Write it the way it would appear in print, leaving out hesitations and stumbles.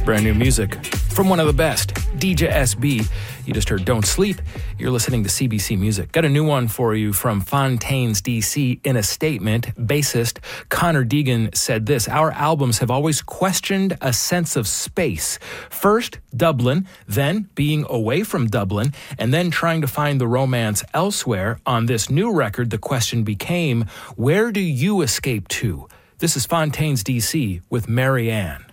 Brand new music from one of the best, DJ SB. You just heard Don't Sleep. You're listening to CBC Music. Got a new one for you from Fontaines, D.C. In a statement, bassist Connor Deegan said this: "Our albums have always questioned a sense of space. First, Dublin, then being away from Dublin, and then trying to find the romance elsewhere. On this new record, the question became, where do you escape to?" This is Fontaines, D.C. with Marianne.